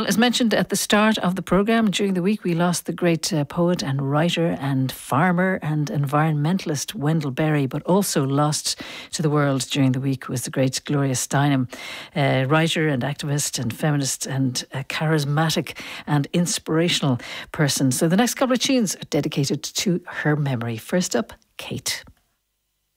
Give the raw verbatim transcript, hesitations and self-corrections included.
as mentioned at the start of the programme, during the week we lost the great uh, poet and writer and farmer and environmentalist Wendell Berry, but also lost to the world during the week was the great Gloria Steinem, uh, writer and activist and feminist and a charismatic and inspirational person. So the next couple of tunes are dedicated to her memory. First up, Kate.